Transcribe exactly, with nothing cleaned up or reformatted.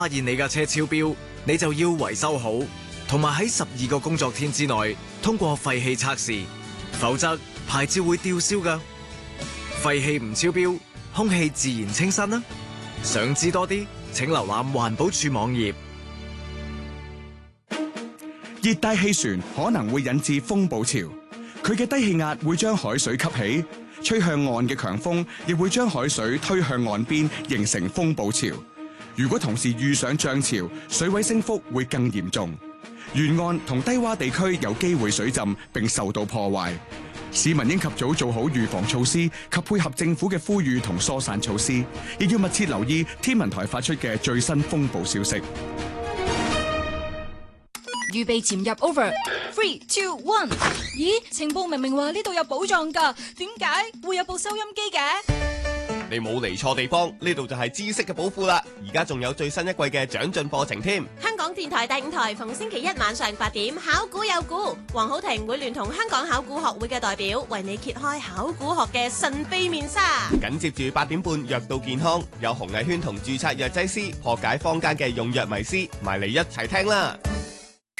發現你架車超標，你就要維修好，同埋喺十二個工作天之內通過廢氣測試，否則牌照會吊銷㗎。廢氣唔超標，空氣自然清新啦。想知多啲，請瀏覽環保署網頁。 熱帶氣旋可能會引致風暴潮，佢嘅低氣壓會將海水吸起，吹向岸嘅強風亦會將海水推向岸邊，形成風暴潮。如果同時遇上漲潮，水位升幅會更嚴重，沿岸同低洼地區有機會水浸並受到破壞。市民應及早做好預防措施及配合政府嘅呼籲同疏散措施，亦要密切留意天文台發出嘅最新風暴消息。 預備潛入 over，three two one。咦，情報明明話呢度有寶藏㗎，點解會有部收音機嘅？ 你冇嚟錯地方，呢度就係知識嘅寶庫啦！而家仲有最新一季嘅長進課程添。 香港電台第五台逢星期一晚上八點，考古有估，黃浩庭會聯同香港考古學會嘅代表，為你揭開考古學嘅神秘面紗。 緊接住八點半，藥到健康，有洪藝軒同註冊藥劑師破解坊間嘅用藥迷思，埋嚟一齊聽啦！